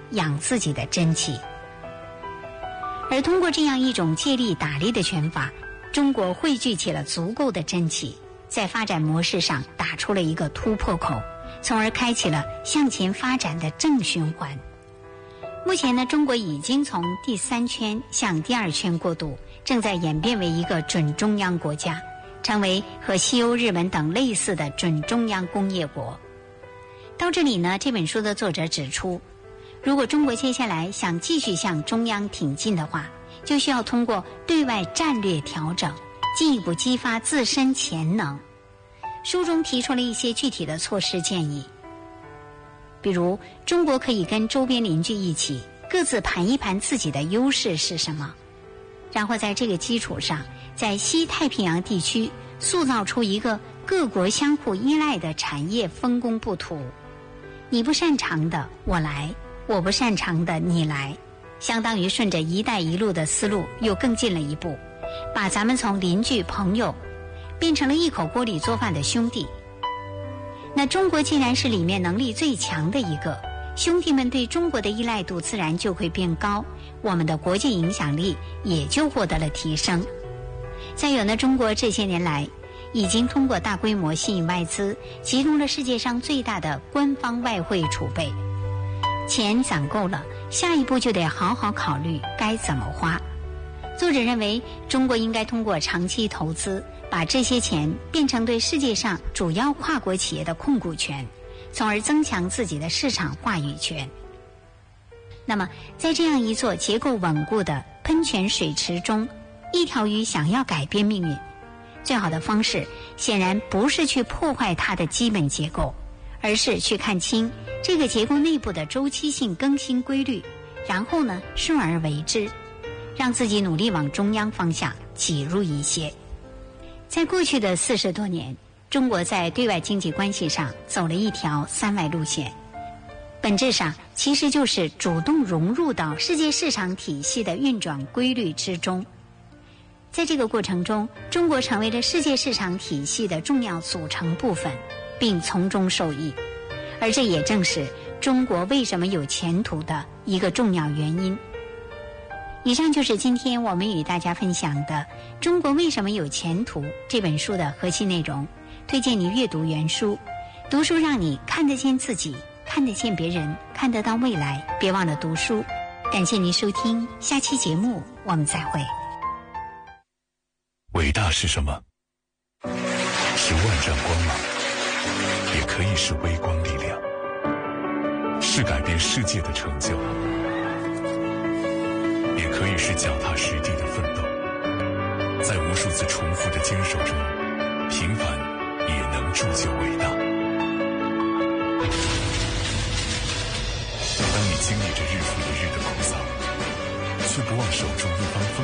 养自己的真气。而通过这样一种借力打力的拳法，中国汇聚起了足够的真气，在发展模式上打出了一个突破口，从而开启了向前发展的正循环。目前呢，中国已经从第3圈向第2圈过渡，正在演变为一个准中央国家，成为和西欧、日本等类似的准中央工业国。到这里呢，这本书的作者指出，如果中国接下来想继续向中央挺进的话，就需要通过对外战略调整，进一步激发自身潜能。书中提出了一些具体的措施建议，比如中国可以跟周边邻居一起，各自盘一盘自己的优势是什么，然后在这个基础上，在西太平洋地区塑造出一个各国相互依赖的产业分工布图。你不擅长的我来，我不擅长的你来，相当于顺着一带一路的思路又更进了一步，把咱们从邻居朋友变成了一口锅里做饭的兄弟。那中国既然是里面能力最强的一个，兄弟们对中国的依赖度自然就会变高，我们的国际影响力也就获得了提升。再有呢，中国这些年来已经通过大规模吸引外资，集中了世界上最大的官方外汇储备。钱攒够了，下一步就得好好考虑该怎么花。作者认为，中国应该通过长期投资，把这些钱变成对世界上主要跨国企业的控股权，从而增强自己的市场话语权。那么，在这样一座结构稳固的喷泉水池中，一条鱼想要改变命运，最好的方式显然不是去破坏它的基本结构，而是去看清这个结构内部的周期性更新规律，然后呢，顺而为之，让自己努力往中央方向挤入一些。在过去的40多年，中国在对外经济关系上走了一条3外路线，本质上其实就是主动融入到世界市场体系的运转规律之中。在这个过程中，中国成为了世界市场体系的重要组成部分，并从中受益。而这也正是中国为什么有前途的一个重要原因。以上就是今天我们与大家分享的《中国为什么有前途》这本书的核心内容。推荐你阅读原书，读书让你看得见自己，看得见别人，看得到未来。别忘了读书。感谢您收听，下期节目我们再会。 伟大是什么？是万丈光芒，也可以是微光力量，是改变世界的成就，也可以是脚踏实地的奋斗。在无数次重复的坚守中，平凡也能铸就伟大。当你经历着日复一日的枯燥，却不忘手中一方风